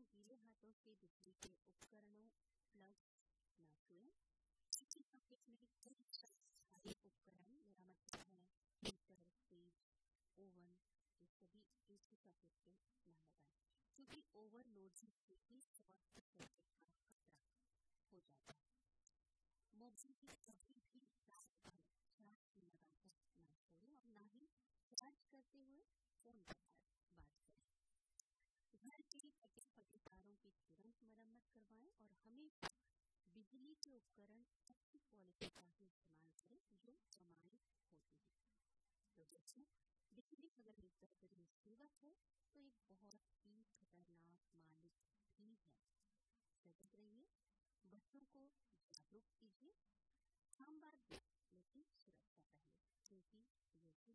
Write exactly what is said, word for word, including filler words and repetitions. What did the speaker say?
गीले हाथों से बिजली के उपकरणों, प्लग न छुएं। किसी सॉकेट में कई सारे उपकरण, मेरा मतलब है हीटर, फ्रिज, ओवन, ये सभी एक ही सॉकेट पे न लगाएं, क्योंकि ओवरलोड से भी शॉर्ट सर्किट का खतरा हो जाता है। मोबाइल की कभी भी रात भर चार्ज लगाकर न छोड़ें और ना ही चार्ज करते हुए फोन पर बात करें। घर के कटे फटे तारों की तुरंत मरम्मत करवाएं और हमेशा बिजली के उपकरण अच्छी क्वालिटी का ही इस्तेमाल करें जो प्रमाणित होती है। तो दोस्तों, बिजली अगर बेहतरीन सेवक है तो एक बहुत ही खतरनाक मालिक भी है। सजग रहिए, बच्चों को जागरूक कीजिए, हम बात लेकिन सुरक्षा पहले, क्योंकि ये